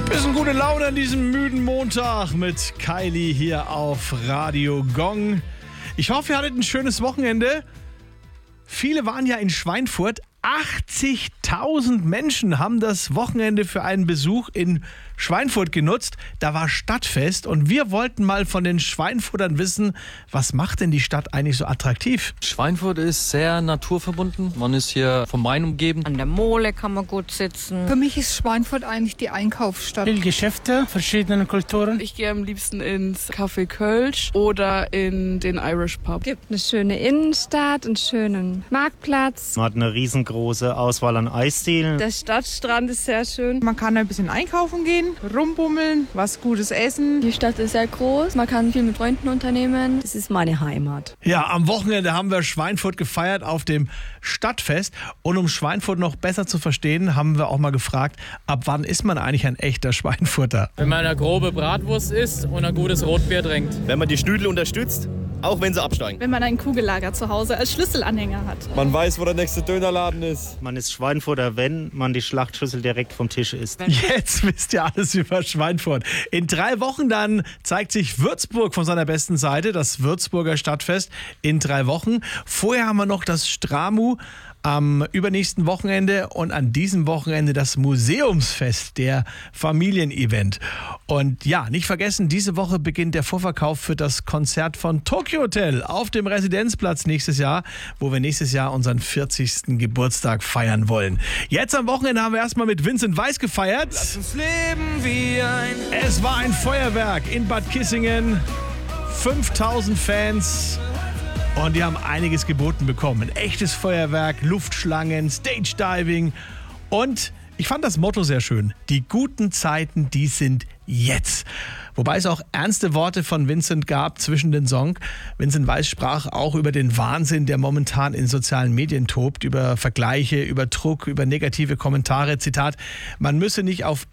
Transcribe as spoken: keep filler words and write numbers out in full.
Bisschen gute Laune an diesem müden Montag mit Kylie hier auf Radio Gong. Ich hoffe, ihr hattet ein schönes Wochenende. Viele waren ja in Schweinfurt. achtzigtausend Menschen haben das Wochenende für einen Besuch in Schweinfurt genutzt. Da war Stadtfest und wir wollten mal von den Schweinfurtern wissen, was macht denn die Stadt eigentlich so attraktiv? Schweinfurt ist sehr naturverbunden. Man ist hier vom Main umgeben. An der Mole kann man gut sitzen. Für mich ist Schweinfurt eigentlich die Einkaufsstadt. Viele Geschäfte, verschiedene Kulturen. Ich gehe am liebsten ins Café Kölsch oder in den Irish Pub. Es gibt eine schöne Innenstadt, einen schönen Marktplatz. Man hat eine riesengroße Auswahl an Eisdielen. Der Stadtstrand ist sehr schön. Man kann ein bisschen einkaufen gehen, rumbummeln, was Gutes essen. Die Stadt ist sehr groß, man kann viel mit Freunden unternehmen. Das ist meine Heimat. Ja, am Wochenende haben wir Schweinfurt gefeiert auf dem Stadtfest. Und um Schweinfurt noch besser zu verstehen, haben wir auch mal gefragt, ab wann ist man eigentlich ein echter Schweinfurter? Wenn man eine grobe Bratwurst isst und ein gutes Rotbier trinkt. Wenn man die Schnüdel unterstützt, auch wenn sie absteigen. Wenn man ein Kugellager zu Hause als Schlüsselanhänger hat. Man weiß, wo der nächste Dönerladen ist. Man ist Schweinfurter, wenn man die Schlachtschüssel direkt vom Tisch isst. Jetzt wisst ihr alles über Schweinfurt. In drei Wochen dann zeigt sich Würzburg von seiner besten Seite, das Würzburger Stadtfest in drei Wochen. Vorher haben wir noch das Stramu am übernächsten Wochenende und an diesem Wochenende das Museumsfest, der Familienevent. Und ja, nicht vergessen, diese Woche beginnt der Vorverkauf für das Konzert von Tokyo Hotel auf dem Residenzplatz nächstes Jahr, wo wir nächstes Jahr unseren vierzigsten Geburtstag feiern wollen. Jetzt am Wochenende haben wir erstmal mit Vincent Weiss gefeiert. Lass uns leben wie ein Es war ein Feuerwerk in Bad Kissingen. fünftausend Fans. Und die haben einiges geboten bekommen. Ein echtes Feuerwerk, Luftschlangen, Stage-Diving. Und ich fand das Motto sehr schön. Die guten Zeiten, die sind jetzt. Wobei es auch ernste Worte von Vincent gab zwischen den Songs. Vincent Weiss sprach auch über den Wahnsinn, der momentan in sozialen Medien tobt, über Vergleiche, über Druck, über negative Kommentare. Zitat, man müsse nicht auf